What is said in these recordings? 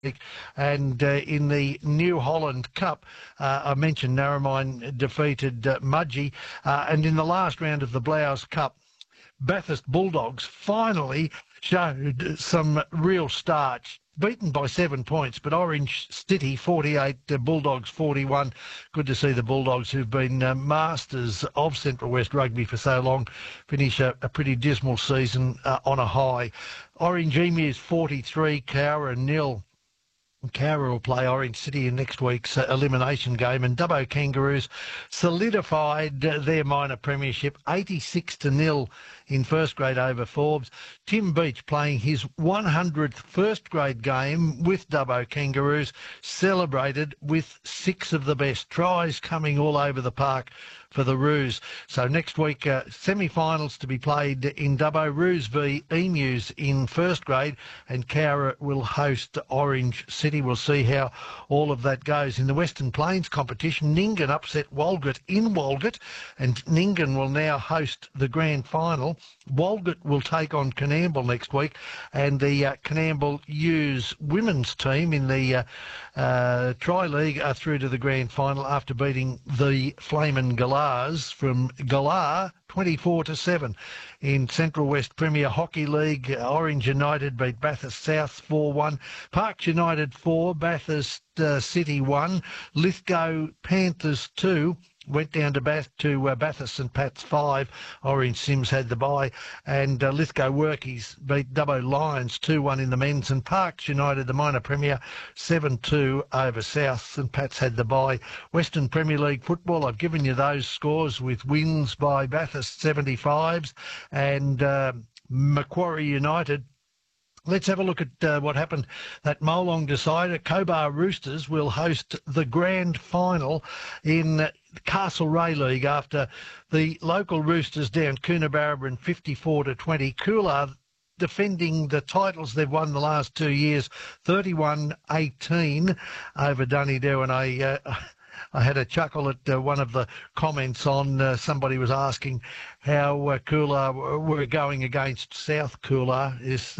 And in the New Holland Cup, I mentioned Narromine defeated Mudgee. And in the last round of the Blouse Cup, Bathurst Bulldogs finally showed some real starch. Beaten by 7 points, but Orange City 48, Bulldogs 41. Good to see the Bulldogs, who've been masters of Central West Rugby for so long, finish a pretty dismal season on a high. Orange Emus 43, Cowra 0. Cowra will play Orange City in next week's elimination game, and Dubbo Kangaroos solidified their minor premiership 86-0 in first grade over Forbes. Tim Beach playing his 100th first grade game with Dubbo Kangaroos, celebrated with 6 of the best tries coming all over the park for the Roos. So next week, semi-finals to be played in Dubbo. Roos v Emus in first grade, and Cowra will host Orange City. We'll see how all of that goes. In the Western Plains competition, Nyngan upset Walgett in Walgett, and Nyngan will now host the grand final. Walgett will take on Coonamble next week, and the Coonamble Ewes women's team in the Tri-League are through to the grand final after beating the Flamin' Galars from Galar 24-7. In Central West Premier Hockey League, Orange United beat Bathurst South 4-1. Parks United 4, Bathurst City 1. Lithgow Panthers 2. Went down to Bathurst St Pat's 5. Orange Sims had the bye. And Lithgow Workies beat Dubbo Lions 2-1 in the men's. And Parks United, the minor premier, 7-2 over South. St Pat's had the bye. Western Premier League football, I've given you those scores with wins by Bathurst 75s and Macquarie United. Let's have a look at what happened. That Molong decider, Cobar Roosters will host the grand final in Castlereagh League after the local Roosters down Coonabarabran 54-20. Coolar defending the titles they've won the last 2 years, 31-18 over Dunedoo, and I had a chuckle at one of the comments on somebody was asking how Coolar were going against South Coolar. Is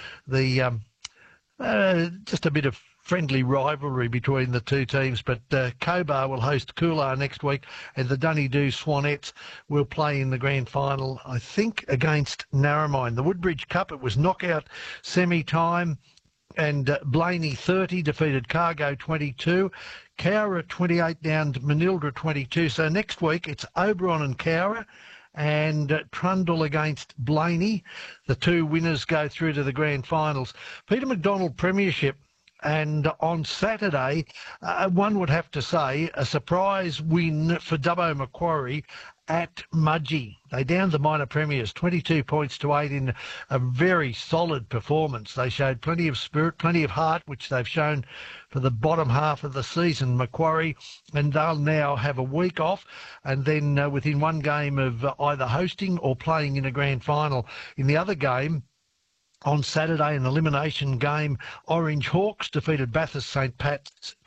just a bit of friendly rivalry between the two teams, but Cobar will host Coolar next week, and the Dunedoo Swanettes will play in the grand final, I think, against Narromine. The Woodbridge Cup, it was knockout semi-time, and Blaney 30 defeated Cargo 22. Cowra 28 down to Manildra 22. So next week it's Oberon and Cowra, and Trundle against Blaney. The two winners go through to the grand finals. Peter McDonald Premiership. And on Saturday, one would have to say a surprise win for Dubbo Macquarie at Mudgee. They downed the minor premiers 22 points to 8 in a very solid performance. They showed plenty of spirit, plenty of heart, which they've shown for the bottom half of the season, Macquarie, and they'll now have a week off, and then within one game of either hosting or playing in a grand final. In the other game, on Saturday, an elimination game, Orange Hawks defeated Bathurst St Pat's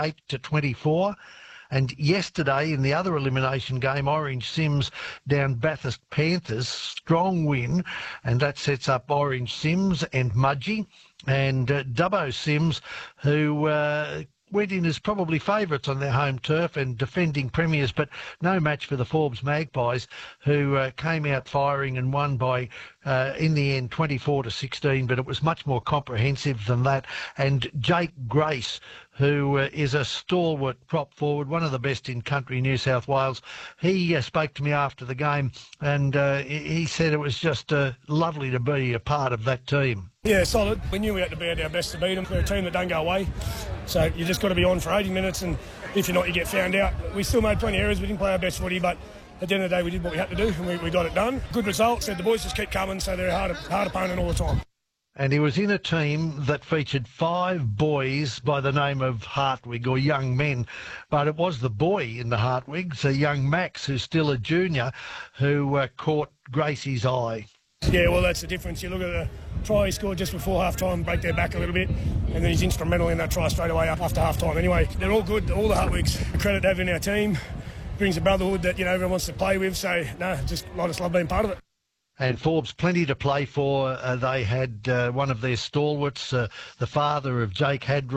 28-24. And yesterday, in the other elimination game, Orange Sims down Bathurst Panthers. Strong win, and that sets up Orange Sims and Mudgee. And Dubbo Sims, who went in as probably favourites on their home turf and defending premiers, but no match for the Forbes Magpies, who came out firing and won by, in the end, 24-16, but it was much more comprehensive than that. And Jake Grace, who is a stalwart prop forward, one of the best in country New South Wales, he spoke to me after the game, and he said it was just lovely to be a part of that team. Yeah, solid. We knew we had to be at our best to beat them. They're a team that don't go away, so you just got to be on for 80 minutes, and if you're not, you get found out. We still made plenty of errors. We didn't play our best footy, but at the end of the day, we did what we had to do, and we got it done. Good result. Said the boys just keep coming, so they're a hard opponent all the time. And he was in a team that featured 5 boys by the name of Hartwig, or young men. But it was the boy in the Hartwigs, a young Max, who's still a junior, who caught Gracie's eye. Yeah, well, that's the difference. You look at the try he scored just before half-time, break their back a little bit, and then he's instrumental in that try straight away up after half-time. Anyway, they're all good, all the Hartwigs. A credit to having our team. Brings a brotherhood that, everyone wants to play with. So, no, just I just love being part of it. And Forbes, plenty to play for. They had one of their stalwarts, the father of Jake Hadra,